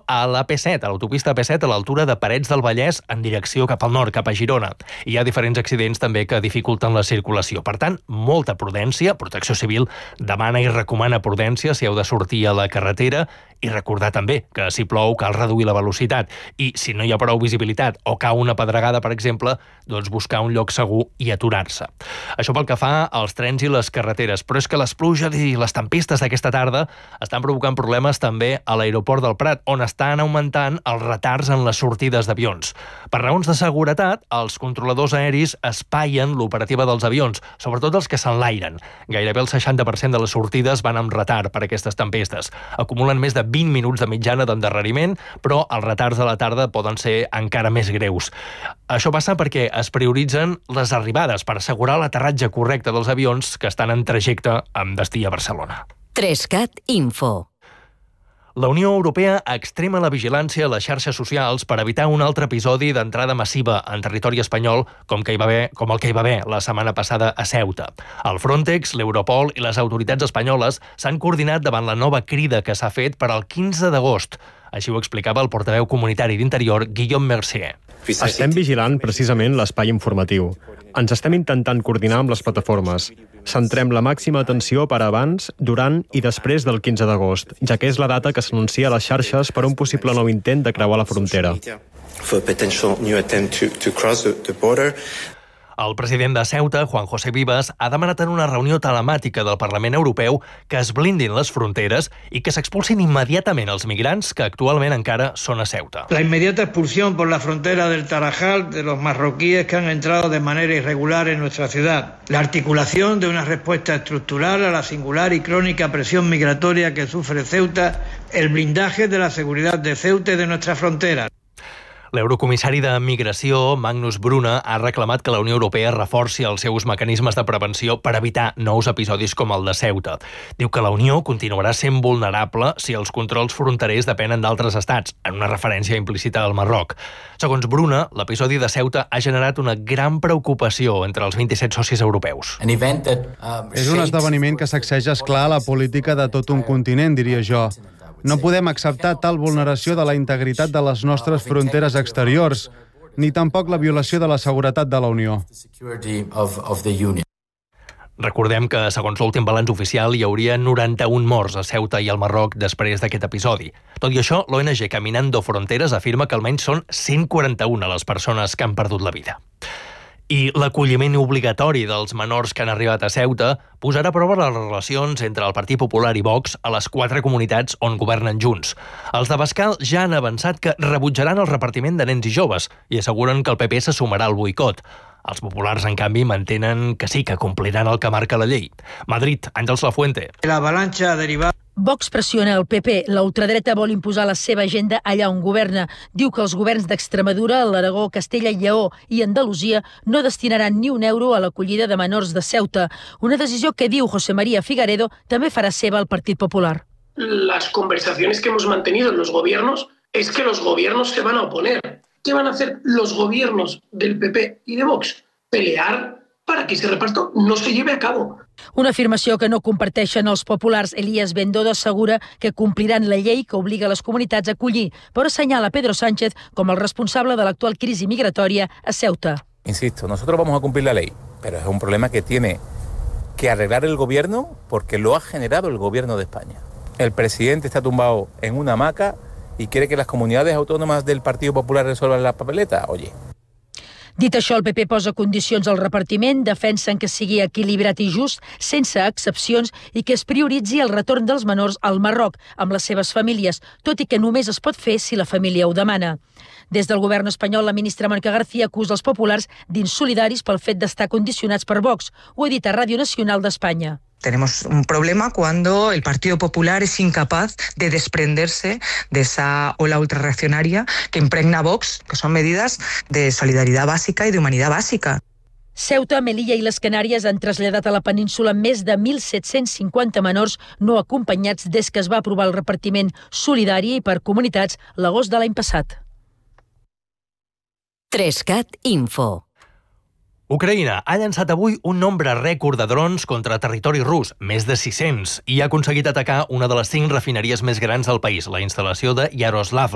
a l'AP7, a l'autopista AP7, a l'altura de Parets del Vallès, en direcció cap al nord, cap a Girona. Hi ha diferents accidents també que dificulten la circulació. Per tant, molta prudència. Protecció Civil demana i recomana prudència si heu de sortir a la carretera, i recordar també que si plou cal reduir la velocitat i si no hi ha prou visibilitat o cau una pedregada, per exemple, doncs buscar un lloc segur i aturar-se. Això pel que fa als trens i les carreteres, però és que les pluges i les tempestes d'aquesta tarda estan provocant problemes també a l'aeroport del Prat, on estan augmentant els retards en les sortides d'avions. Per raons de seguretat, els controladors aeris espaien l'operativa dels avions, sobretot els que s'enlairen. Gairebé el 60% de les sortides van amb retard per aquestes tempestes. Acumulen més de 20 minuts de mitjana d'endarreriment, però els retards de la tarda poden ser encara més greus. Això passa perquè es prioritzen les arribades per assegurar l'aterratge correcte dels avions que estan en trajecte amb destí a Barcelona. 3CAT Info. La Unió Europea extrema la vigilància a les xarxes socials per evitar un altre episodi d'entrada massiva en territori espanyol com el que hi va haver la setmana passada a Ceuta. El Frontex, l'Europol i les autoritats espanyoles s'han coordinat davant la nova crida que s'ha fet per al 15 d'agost. Així ho explicava el portaveu comunitari d'Interior, Guillaume Mercier. Estem vigilant precisament l'espai informatiu. Ens estem intentant coordinar amb les plataformes. Centrem la màxima atenció per abans, durant i després del 15 d'agost, ja que és la data que s'anuncia a les xarxes per un possible nou intent de creuar la frontera. El president de Ceuta, Juan José Vives, ha demanat en una reunió telemàtica del Parlament Europeu que es blindin les fronteres i que s'expulsin immediatament els migrants que actualment encara són a Ceuta. La inmediata expulsión por la frontera del Tarajal de los marroquíes que han entrado de manera irregular en nuestra ciudad. La articulación de una respuesta estructural a la singular y crónica presión migratoria que sufre Ceuta, el blindaje de la seguridad de Ceuta y de nuestra frontera. L'eurocomissari de Migració, Magnus Bruna, ha reclamat que la Unió Europea reforci els seus mecanismes de prevenció per evitar nous episodis com el de Ceuta. Diu que la Unió continuarà sent vulnerable si els controls fronterers depenen d'altres estats, en una referència implícita al Marroc. Segons Bruna, l'episodi de Ceuta ha generat una gran preocupació entre els 27 socis europeus. És un esdeveniment que sacseja, esclar, la política de tot un continent, diria jo. No podem acceptar tal vulneració de la integritat de les nostres fronteres exteriors, ni tampoc la violació de la seguretat de la Unió. Recordem que, segons l'últim balanç oficial, hi hauria 91 morts a Ceuta i al Marroc després d'aquest episodi. Tot i això, l'ONG Caminando Fronteres afirma que almenys són 141 les persones que han perdut la vida. I l'acolliment obligatori dels menors que han arribat a Ceuta posarà a prova les relacions entre el Partit Popular i Vox a les 4 comunitats on governen junts. Els de Bascal ja han avançat que rebutjaran el repartiment de nens i joves i asseguren que el PP se sumarà al boicot. Els populars, en canvi, mantenen que sí, que compliran el que marca la llei. Madrid, Àngels Lafuente. La avalancha derivada. Vox pressiona el PP. La ultradreta vol imposar la seva agenda allà on governa. Diu que els governs d'Extremadura, l'Aragó, Castella i Lleó i Andalusia no destinaran ni un euro a l'acollida de menors de Ceuta. Una decisió que, diu José María Figaredo, també farà seva el Partit Popular. Las conversaciones que hemos mantenido en los gobiernos es que los gobiernos se van a oponer. ¿Qué van a hacer los gobiernos del PP y de Vox? Pelear para que ese reparto no se lleve a cabo. Una afirmació que no comparteixen els populars. Elías Bendodo assegura que compliran la llei que obliga les comunitats a acollir, però assenyala Pedro Sánchez com el responsable de l'actual crisi migratòria a Ceuta. Insisto, nosotros vamos a cumplir la ley, pero es un problema que tiene que arreglar el gobierno porque lo ha generado el gobierno de España. El presidente está tumbado en una hamaca y quiere que las comunidades autónomas del Partido Popular resuelvan la papeleta. Oye. Dit això, el PP posa condicions al repartiment, defensen que sigui equilibrat i just, sense excepcions, i que es prioritzi el retorn dels menors al Marroc, amb les seves famílies, tot i que només es pot fer si la família ho demana. Des del govern espanyol, la ministra Mónica García acusa els populars d'insolidaris pel fet d'estar condicionats per Vox. Ho ha dit a Ràdio Nacional d'Espanya. Tenemos un problema cuando el Partido Popular es incapaz de desprenderse de esa ola ultrarreaccionaria que impregna Vox, que son medidas de solidaridad básica y de humanidad básica. Ceuta, Melilla i les Canàries han traslladat a la península més de 1.750 menors no acompanyats des que es va aprovar el repartiment solidari i per comunitats l'agost de l'any passat. 3CAT Info. Ucraïna ha llançat avui un nombre rècord de drons contra territori rus, més de 600, i ha aconseguit atacar una de les 5 refineries més grans del país, la instal·lació de Yaroslavl.